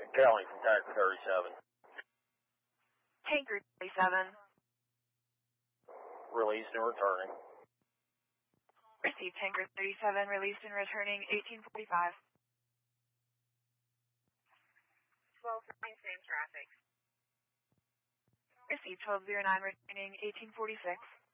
Kelly from Tanker 37. Tanker 37. Released and returning. Received Tanker 37, released and returning 1845. 1209, same traffic. Received 1209, returning 1846.